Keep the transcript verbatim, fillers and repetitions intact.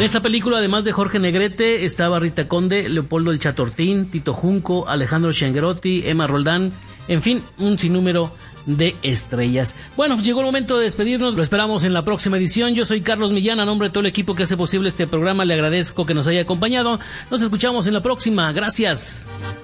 En esta película, además de Jorge Negrete, estaba Rita Conde, Leopoldo el Chatortín, Tito Junco, Alejandro Schengerotti, Emma Roldán, en fin, un sinnúmero de estrellas. Bueno, pues llegó el momento de despedirnos, lo esperamos en la próxima edición. Yo soy Carlos Millán, a nombre de todo el equipo que hace posible este programa, le agradezco que nos haya acompañado. Nos escuchamos en la próxima, gracias.